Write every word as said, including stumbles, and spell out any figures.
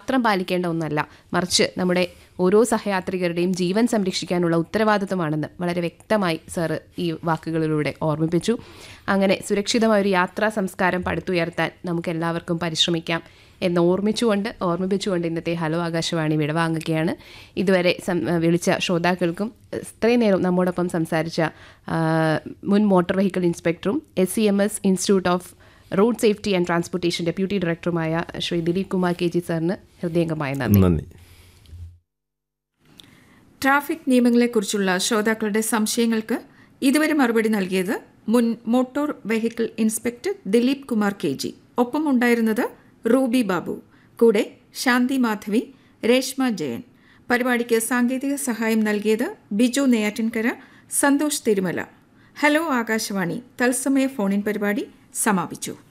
മാത്രം പാലിക്കേണ്ട ഒന്നല്ല, മറിച്ച് നമ്മുടെ ഓരോ സഹയാത്രികരുടെയും ജീവൻ സംരക്ഷിക്കാനുള്ള ഉത്തരവാദിത്വമാണെന്ന് വളരെ വ്യക്തമായി സാറ് ഈ വാക്കുകളിലൂടെ ഓർമ്മിപ്പിച്ചു. അങ്ങനെ സുരക്ഷിതമായൊരു യാത്രാ സംസ്കാരം പടുത്തുയർത്താൻ നമുക്ക് എല്ലാവർക്കും പരിശ്രമിക്കാം എന്ന് ഓർമ്മിച്ചുകൊണ്ട് ഓർമ്മിപ്പിച്ചുകൊണ്ട് ഇന്നത്തെ ഹലോ ആകാശവാണി വിടവാങ്ങുകയാണ്. ഇതുവരെ വിളിച്ച ശ്രോതാക്കൾക്കും ഇത്രയും നേരം നമ്മോടൊപ്പം സംസാരിച്ച മുൻ motor vehicle ഇൻസ്പെക്ടറും S C M S institute off road safety and transportation deputy ഡയറക്ടറുമായ ശ്രീ ദിലീപ് കുമാർ കെ ജി സാറിന് ഹൃദയംഗമായ നന്ദി. ട്രാഫിക് നിയമങ്ങളെക്കുറിച്ചുള്ള ശ്രോതാക്കളുടെ സംശയങ്ങൾക്ക് ഇതുവരെ മറുപടി നൽകിയത് മുൻ motor vehicle inspector Dileep Kumar K G. ഒപ്പം ഉണ്ടായിരുന്നത് റൂബി ബാബു, കൂടെ ശാന്തി മാധവി, രേഷ്മ ജയൻ. പരിപാടിക്ക് സാങ്കേതിക സഹായം നൽകിയത് ബിജു നെയ്യാറ്റിൻകര, സന്തോഷ് തിരുമല. ഹലോ ആകാശവാണി തത്സമയ ഫോണിൻ പരിപാടി സമാപിച്ചു.